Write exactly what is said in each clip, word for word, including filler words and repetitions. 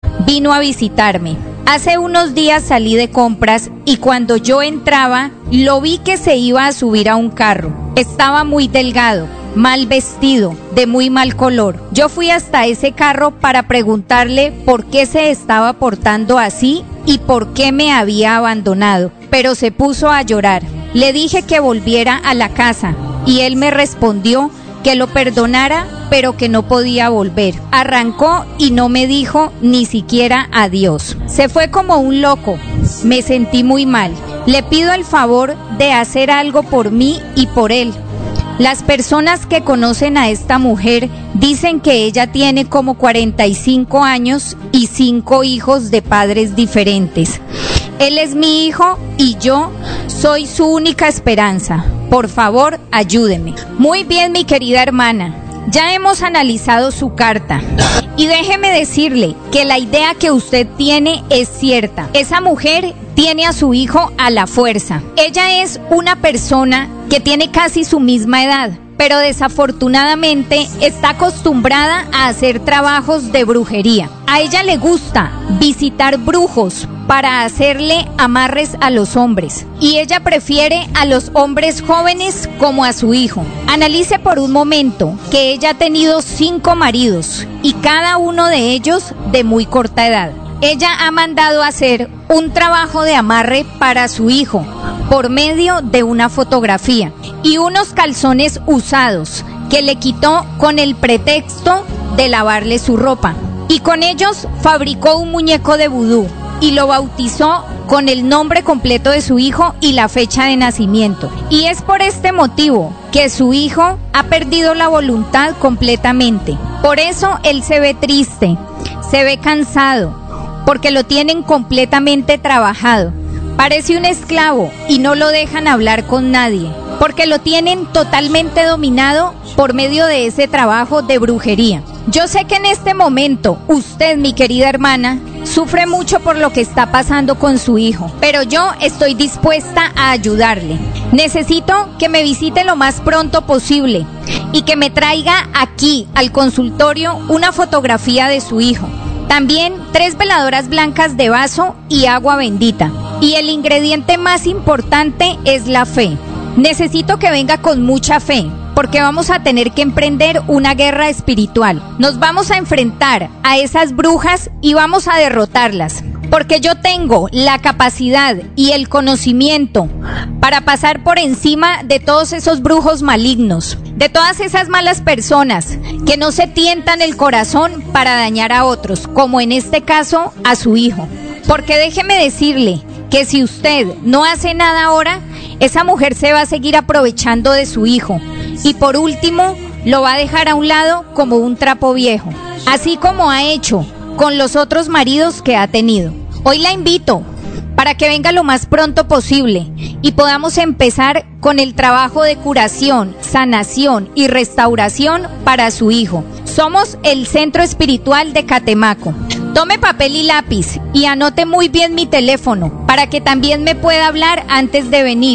vino a visitarme. Hace unos días salí de compras y cuando yo entraba, lo vi que se iba a subir a un carro. Estaba muy delgado, mal vestido, de muy mal color. Yo fui hasta ese carro para preguntarle por qué se estaba portando así y por qué me había abandonado, pero se puso a llorar. Le dije que volviera a la casa y él me respondió que lo perdonara, pero que no podía volver. Arrancó y no me dijo ni siquiera adiós. Se fue como un loco. Me sentí muy mal. Le pido el favor de hacer algo por mí y por él. Las personas que conocen a esta mujer dicen que ella tiene como cuarenta y cinco años y cinco hijos de padres diferentes. Él es mi hijo y yo soy su única esperanza. Por favor, ayúdeme. Muy bien, mi querida hermana. Ya hemos analizado su carta. Y déjeme decirle que la idea que usted tiene es cierta. Esa mujer tiene a su hijo a la fuerza. Ella es una persona que tiene casi su misma edad, pero desafortunadamente está acostumbrada a hacer trabajos de brujería. A ella le gusta visitar brujos para hacerle amarres a los hombres. Y ella prefiere a los hombres jóvenes como a su hijo. Analice por un momento que ella ha tenido cinco maridos y cada uno de ellos de muy corta edad. Ella ha mandado a hacer un trabajo de amarre para su hijo por medio de una fotografía y unos calzones usados que le quitó con el pretexto de lavarle su ropa. Y con ellos fabricó un muñeco de vudú y lo bautizó con el nombre completo de su hijo y la fecha de nacimiento. Y es por este motivo que su hijo ha perdido la voluntad completamente. Por eso él se ve triste, se ve cansado, porque lo tienen completamente trabajado. Parece un esclavo y no lo dejan hablar con nadie, porque lo tienen totalmente dominado por medio de ese trabajo de brujería. Yo sé que en este momento usted, mi querida hermana, sufre mucho por lo que está pasando con su hijo, pero yo estoy dispuesta a ayudarle. Necesito que me visite lo más pronto posible y que me traiga aquí al consultorio una fotografía de su hijo. También tres veladoras blancas de vaso y agua bendita. Y el ingrediente más importante es la fe. Necesito que venga con mucha fe, porque vamos a tener que emprender una guerra espiritual. Nos vamos a enfrentar a esas brujas y vamos a derrotarlas, porque yo tengo la capacidad y el conocimiento para pasar por encima de todos esos brujos malignos, de todas esas malas personas que no se tientan el corazón para dañar a otros, como en este caso a su hijo. Porque déjeme decirle que si usted no hace nada ahora, esa mujer se va a seguir aprovechando de su hijo y por último lo va a dejar a un lado como un trapo viejo, así como ha hecho con los otros maridos que ha tenido. Hoy la invito para que venga lo más pronto posible y podamos empezar con el trabajo de curación, sanación y restauración para su hijo. Somos el Centro Espiritual de Catemaco. Tome papel y lápiz y anote muy bien mi teléfono para que también me pueda hablar antes de venir.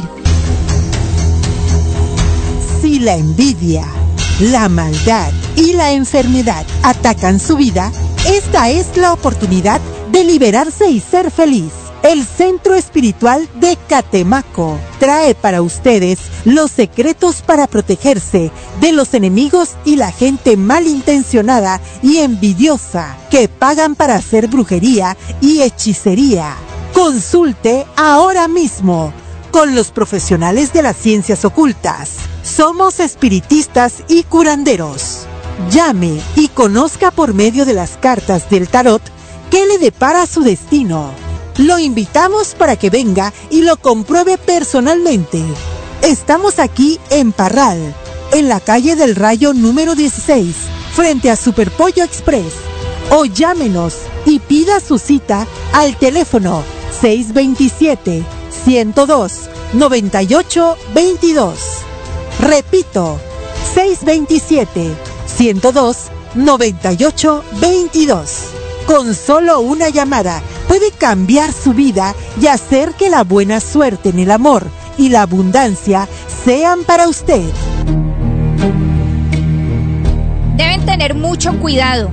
Si la envidia, la maldad y la enfermedad atacan su vida, esta es la oportunidad de liberarse y ser feliz. El Centro Espiritual de Catemaco trae para ustedes los secretos para protegerse de los enemigos y la gente malintencionada y envidiosa que pagan para hacer brujería y hechicería. Consulte ahora mismo con los profesionales de las ciencias ocultas. Somos espiritistas y curanderos. Llame y conozca por medio de las cartas del tarot qué le depara su destino. Lo invitamos para que venga y lo compruebe personalmente. Estamos aquí en Parral, en la calle del Rayo número dieciséis, frente a Superpollo Express. O llámenos y pida su cita al teléfono seis dos siete, uno cero dos, nueve ocho dos dos. Repito, seis dos siete, uno cero dos, nueve ocho dos dos. Con solo una llamada puede cambiar su vida y hacer que la buena suerte en el amor y la abundancia sean para usted. Deben tener mucho cuidado,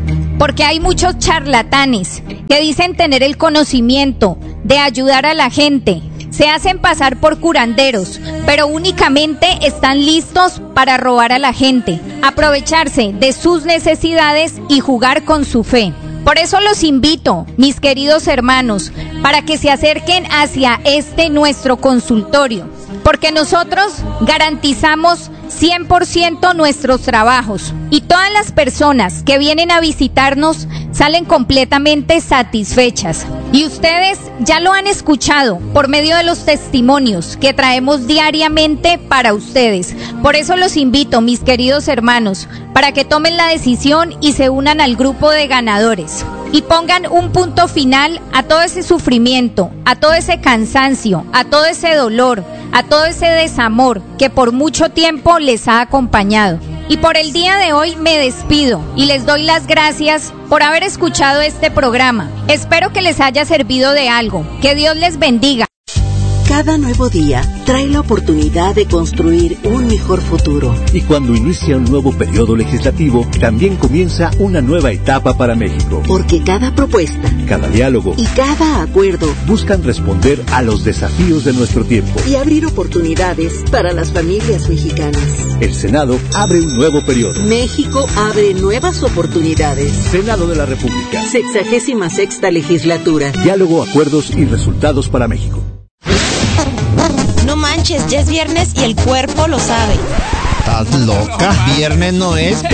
porque hay muchos charlatanes que dicen tener el conocimiento de ayudar a la gente. Se hacen pasar por curanderos, pero únicamente están listos para robar a la gente, aprovecharse de sus necesidades y jugar con su fe. Por eso los invito, mis queridos hermanos, para que se acerquen hacia este nuestro consultorio, porque nosotros garantizamos cien por ciento nuestros trabajos y todas las personas que vienen a visitarnos salen completamente satisfechas. Y ustedes ya lo han escuchado por medio de los testimonios que traemos diariamente para ustedes. Por eso los invito, mis queridos hermanos, para que tomen la decisión y se unan al grupo de ganadores y pongan un punto final a todo ese sufrimiento, a todo ese cansancio, a todo ese dolor, a todo ese desamor que por mucho tiempo les ha acompañado. Y por el día de hoy me despido y les doy las gracias por haber escuchado este programa. Espero que les haya servido de algo. Que Dios les bendiga. Cada nuevo día trae la oportunidad de construir un mejor futuro. Y cuando inicia un nuevo periodo legislativo, también comienza una nueva etapa para México. Porque cada propuesta, cada diálogo y cada acuerdo buscan responder a los desafíos de nuestro tiempo y abrir oportunidades para las familias mexicanas. El Senado abre un nuevo periodo. México abre nuevas oportunidades. Senado de la República. Sexagésima sexta legislatura. Diálogo, acuerdos y resultados para México. No manches, ya es viernes y el cuerpo lo sabe. ¿Estás loca? Viernes no es.